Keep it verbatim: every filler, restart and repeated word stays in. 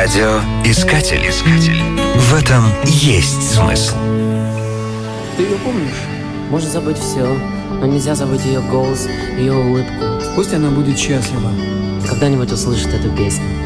Радиоискатель. Искатель. В этом есть смысл. Ты ее помнишь? Можно забыть все, но нельзя забыть ее голос, ее улыбку. Пусть она будет счастлива. Когда-нибудь услышит эту песню.